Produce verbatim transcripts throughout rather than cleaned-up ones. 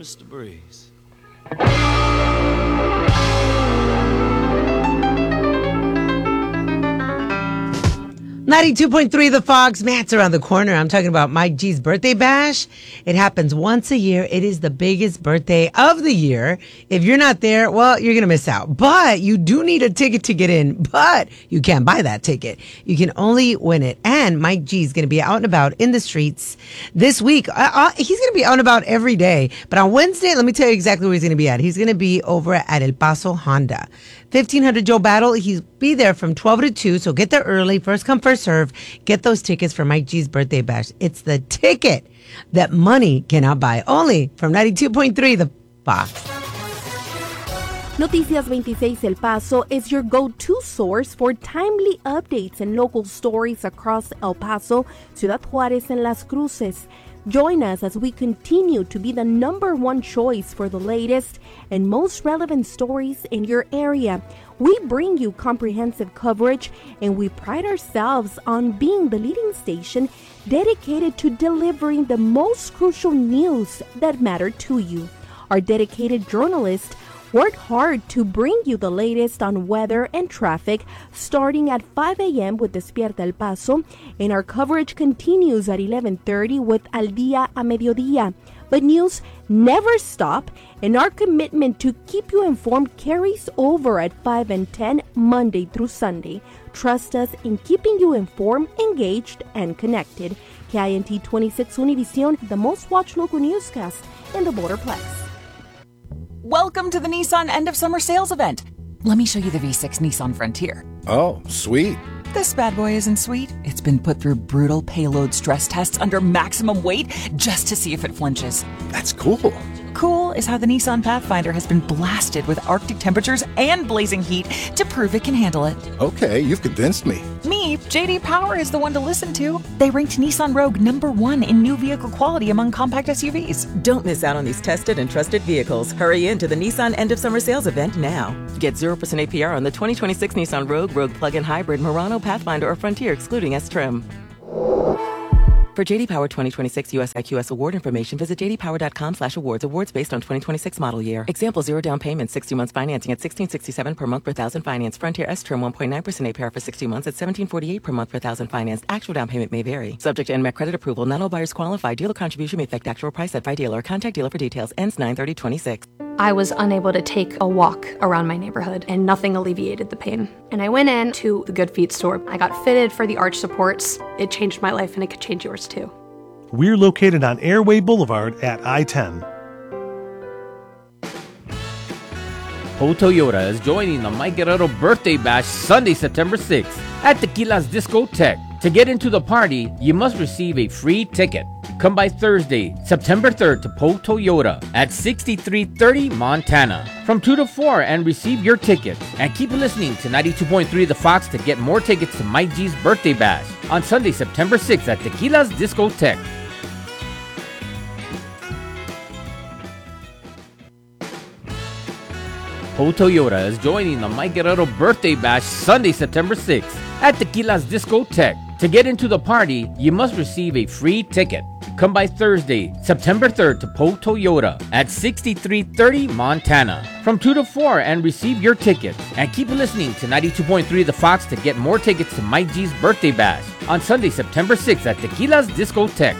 Mister Breeze. ninety-two point three The Fox. Matt's around the corner. I'm talking about Mike G's birthday bash. It happens once a year. It is the biggest birthday of the year. If you're not there, well, you're going to miss out. But you do need a ticket to get in. But you can't buy that ticket. You can only win it. And Mike G is going to be out and about in the streets this week. Uh, uh, he's going to be out and about every day. But on Wednesday, let me tell you exactly where he's going to be at. He's going to be over at El Paso Honda. fifteen hundred Joe Battle. He'll be there from twelve to two. So get there early. First come, first serve. Get those tickets for Mike G's birthday bash. It's the ticket that money cannot buy. Only from ninety-two point three The Fox. Noticias twenty-six El Paso is your go-to source for timely updates and local stories across El Paso, Ciudad Juárez, and Las Cruces. Join us as we continue to be the number one choice for the latest and most relevant stories in your area. We bring you comprehensive coverage, and we pride ourselves on being the leading station dedicated to delivering the most crucial news that matter to you. Our dedicated journalists work hard to bring you the latest on weather and traffic, starting at five a.m. with Despierta El Paso, and our coverage continues at eleven thirty with Al Día a Mediodía. But news never stop, and our commitment to keep you informed carries over at five and ten Monday through Sunday. Trust us in keeping you informed, engaged, and connected. K I N T twenty-six Univision, the most watched local newscast in the Borderplex. Welcome to the Nissan End of Summer Sales event. Let me show you the V six Nissan Frontier. Oh, sweet. This bad boy isn't sweet. It's been put through brutal payload stress tests under maximum weight just to see if it flinches. That's cool. Cool is how the Nissan Pathfinder has been blasted with Arctic temperatures and blazing heat to prove it can handle it. Okay, you've convinced me. Me, J D Power is the one to listen to. They ranked Nissan Rogue number one in new vehicle quality among compact S U Vs. Don't miss out on these tested and trusted vehicles. Hurry into the Nissan End of Summer Sales event now. Get zero percent A P R on the twenty twenty-six Nissan Rogue, Rogue Plug-in Hybrid, Murano, Pathfinder, or Frontier, excluding S-Trim. For J D Power twenty twenty-six U S I Q S award information, visit j d power dot com slash awards. Awards based on twenty twenty-six model year. Example, zero down payment, sixty months financing at sixteen sixty-seven per month per thousand finance. Frontier S-Term one point nine percent A P R for sixty months at seventeen forty-eight per month per thousand financed. Actual down payment may vary. Subject to N M A C credit approval. Not all buyers qualify. Dealer contribution may affect actual price set by dealer. Contact dealer for details. Ends nine thirty twenty-six. I was unable to take a walk around my neighborhood, and nothing alleviated the pain. And I went in to the Good Feet store. I got fitted for the arch supports. It changed my life, and it could change yours too. We're located on Airway Boulevard at I ten. Ho Toyota is joining the Mike Guerrero Birthday Bash Sunday, September sixth at Tequila's Discotheque. To get into the party, you must receive a free ticket. Come by Thursday, September third to Po Toyota at sixty-three thirty Montana from two to four and receive your ticket. And keep listening to ninety-two point three The Fox to get more tickets to Mike G's Birthday Bash on Sunday, September sixth at Tequila's Discotheque. Po Toyota is joining the Mike Guerrero Birthday Bash Sunday, September sixth at Tequila's Discotheque. To get into the party, you must receive a free ticket. Come by Thursday, September third to Po Toyota at sixty-three thirty Montana from two to four and receive your ticket. And keep listening to ninety-two point three The Fox to get more tickets to Mike G's Birthday Bash on Sunday, September sixth at Tequila's Discotheque.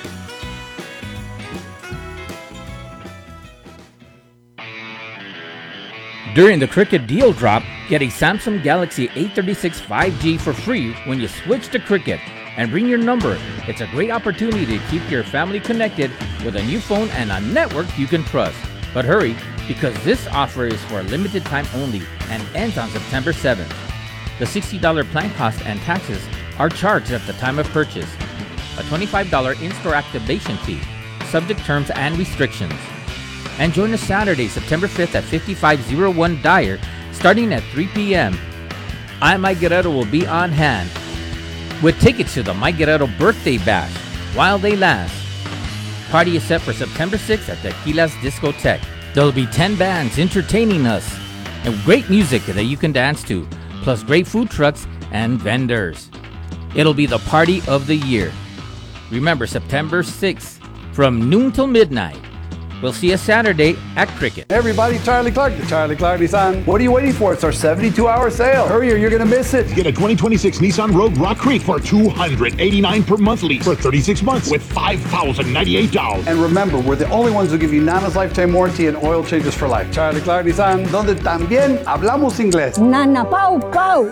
During the Cricket Deal Drop, get a Samsung Galaxy A thirty-six five G for free when you switch to Cricket. And bring your number. It's a great opportunity to keep your family connected with a new phone and a network you can trust. But hurry, because this offer is for a limited time only and ends on September seventh. The sixty dollars plan cost and taxes are charged at the time of purchase. A twenty-five dollars in-store activation fee, subject terms and restrictions. And join us Saturday, September fifth at fifty-five oh one Dyer, starting at three p.m. I, Mike Guerrero, will be on hand with tickets to the Mike Guerrero Birthday Bash while they last. Party is set for September sixth at Tequila's Discotheque. There'll be ten bands entertaining us and great music that you can dance to, plus great food trucks and vendors. It'll be the party of the year. Remember, September sixth from noon till midnight. We'll see you Saturday at Cricket. Hey everybody, Charlie Clark, the Charlie Clark Nissan. What are you waiting for? It's our seventy-two hour sale. Hurry or you're going to miss it. Get a twenty twenty-six Nissan Rogue Rock Creek for two hundred eighty-nine dollars per month lease for thirty-six months with five thousand ninety-eight dollars. And remember, we're the only ones who give you Nana's lifetime warranty and oil changes for life. Charlie Clark Nissan, donde también hablamos inglés. Nana Pau Pau.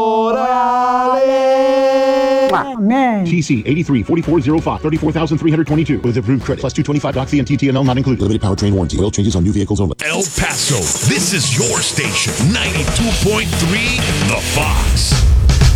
Orale. Amen. T C eighty-three forty-four oh five, thirty-four thousand three hundred twenty-two with approved credit. Plus two twenty-five doc fee and T T N L not included. Limited powertrain warranty. Oil changes on new vehicles only. El Paso, this is your station, ninety-two point three The Fox.